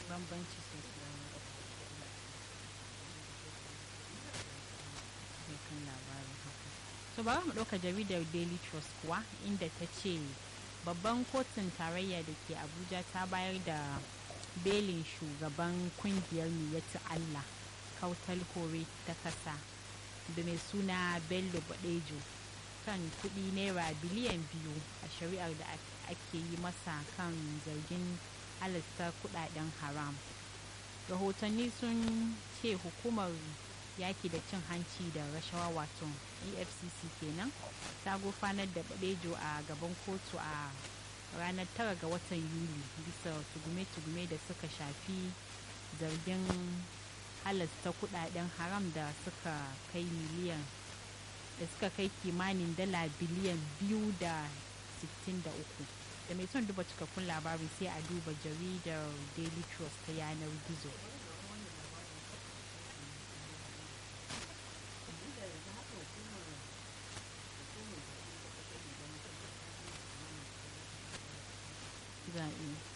bambanci sosai da kan labarin haka. So bari mu ɗauka jaridar Daily Trust kuwa inda ta ce babban kotun tarayya da ke Abuja ta bayar da belin shugaban kungiyar Niyyatu Allah Kautal Hore ta kasa da mai suna Bello Badejo kan kudi naira biliyan 2 a shari'ar da ake yi masa kan zargin halasta kudaden haram. Rahotanni sun ce hukumar yaki da cin hanci da rashawa wato EFCC kenan ta gurfanar da Badejo a gaban kotu a ranar 9 ga watan Yuli bisa tugume-tugume da suka shafi zargin halasta kudaden haram da suka kai kimanin dala biliyan 2.63. Da mai son duba cikakkun labarin sai a duba jaridar Daily Trust ta yanar gizo. Zaɓe.